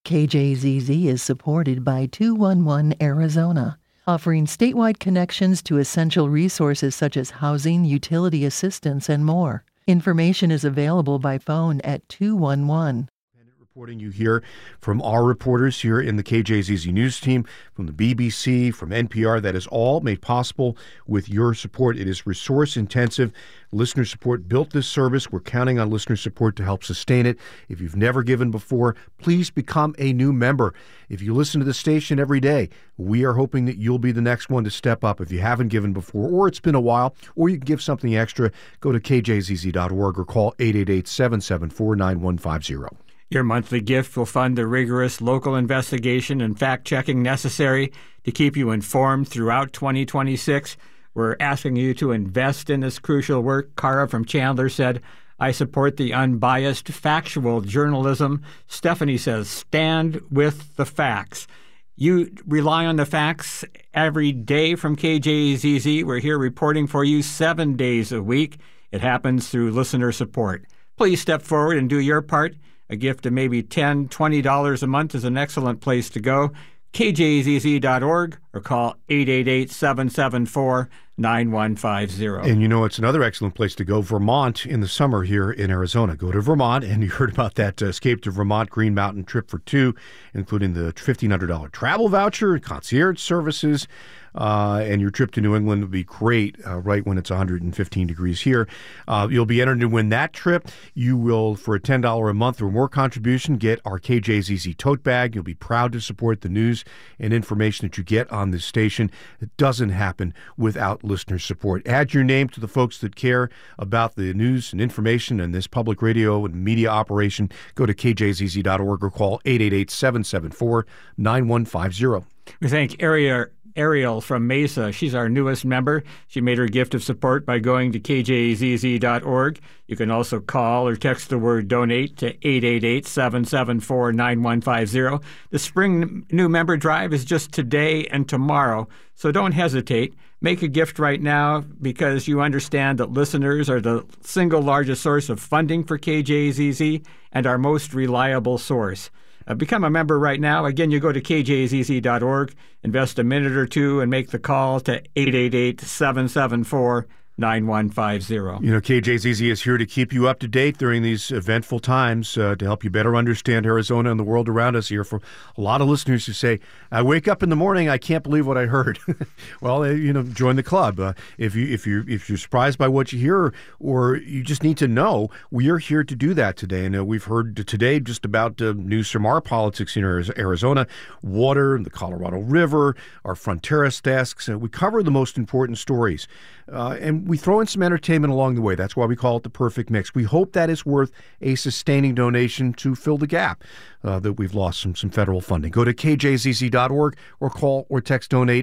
KJZZ is supported by 211 Arizona, offering statewide connections to essential resources such as housing, utility assistance, and more. Information is available by phone at 211. Reporting you hear from our reporters here in the KJZZ News team, from the BBC, from NPR. That is all made possible with your support. It is resource-intensive. Listener support built this service. We're counting on listener support to help sustain it. If you've never given before, please become a new member. If you listen to the station every day, we are hoping that you'll be the next one to step up. If you haven't given before, or it's been a while, or you can give something extra, go to kjzz.org or call 888-774-9150. Your monthly gift will fund the rigorous local investigation and fact-checking necessary to keep you informed throughout 2026. We're asking you to invest in this crucial work. Cara from Chandler said, I support the unbiased, factual journalism. Stephanie says, stand with the facts. You rely on the facts every day from KJZZ. We're here reporting for you 7 days a week. It happens through listener support. Please step forward and do your part. A gift of maybe $10, $20 a month is an excellent place to go. KJZZ.org or call 888-774-9150. And you know, it's another excellent place to go, Vermont, in the summer here in Arizona. Go to Vermont, and you heard about that Escape to Vermont Green Mountain trip for two, including the $1,500 travel voucher, concierge services, and your trip to New England would be great right when it's 115 degrees here. You'll be entered to win that trip. You will, for a $10 a month or more contribution, get our KJZZ tote bag. You'll be proud to support the news and information that you get on this station. It doesn't happen without listener support. Add your name to the folks that care about the news and information and this public radio and media operation. Go to kjzz.org or call 888-774-9150. We thank Ariel from Mesa. She's our newest member. She made her gift of support by going to kjzz.org. You can also call or text the word donate to 888-774-9150. The spring new member drive is just today and tomorrow, so don't hesitate. Make a gift right now because you understand that listeners are the single largest source of funding for KJZZ and our most reliable source. Become a member right now. Again, you go to kjzz.org, invest a minute or two, and make the call to 888-774-9150. You know, KJZZ is here to keep you up to date during these eventful times to help you better understand Arizona and the world around us here. For a lot of listeners who say, I wake up in the morning, I can't believe what I heard. Well, join the club. If you're surprised by what you hear or you just need to know, we are here to do that today. And we've heard today just about news from our politics in Arizona, water, the Colorado River, our Fronteras desks. We cover the most important stories. And we throw in some entertainment along the way. That's why we call it the perfect mix. We hope that is worth a sustaining donation to fill the gap that we've lost some federal funding. Go to kjzz.org or call or text donate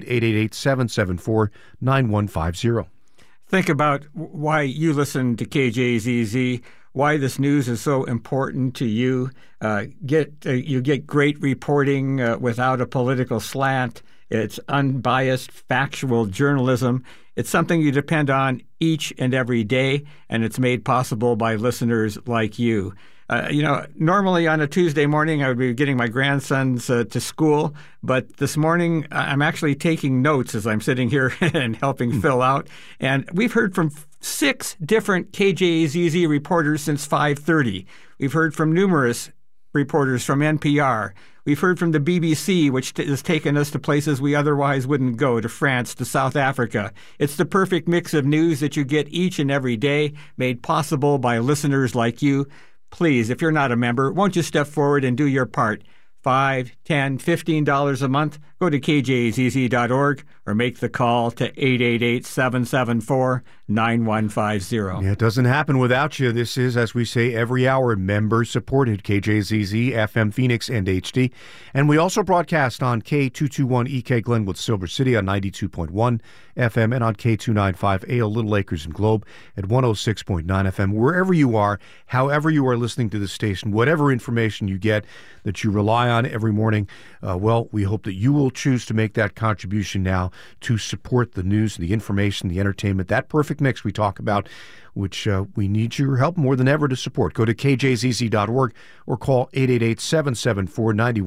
888-774-9150. Think about why you listen to KJZZ, why this news is so important to you. You get great reporting without a political slant. It's unbiased, factual journalism. It's something you depend on each and every day, and it's made possible by listeners like you. Normally on a Tuesday morning, I would be getting my grandsons to school, but this morning I'm actually taking notes as I'm sitting here and helping fill out. And we've heard from 6 different KJZZ reporters since 5:30. We've heard from numerous reporters from NPR. We've heard from the BBC, which has taken us to places we otherwise wouldn't go, to France, to South Africa. It's the perfect mix of news that you get each and every day, made possible by listeners like you. Please, if you're not a member, won't you step forward and do your part? $5, $10, $15 a month. Go to kjzz.org or make the call to 888-774-9150. Yeah, it doesn't happen without you. This is, as we say, every hour member-supported KJZZ, FM Phoenix, and HD. And we also broadcast on K221EK Glenwood Silver City on 92.1 FM and on K295AL Little Acres and Globe at 106.9 FM. Wherever you are, however you are listening to the station, whatever information you get that you rely on every morning, we hope that you will choose to make that contribution now to support the news, the information, the entertainment, that perfect mix we talk about, which we need your help more than ever to support. Go to kjzz.org or call 888-774-9150.